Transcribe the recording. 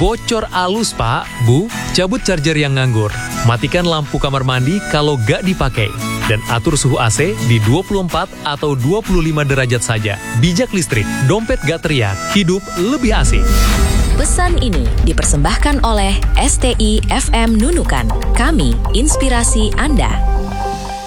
Bocor alus, Pak, Bu. Cabut charger yang nganggur. Matikan lampu kamar mandi kalau gak dipakai. Dan atur suhu AC di 24 atau 25 derajat saja. Bijak listrik, dompet gak teriak, hidup lebih asik. Pesan ini dipersembahkan oleh STI FM Nunukan. Kami, inspirasi Anda.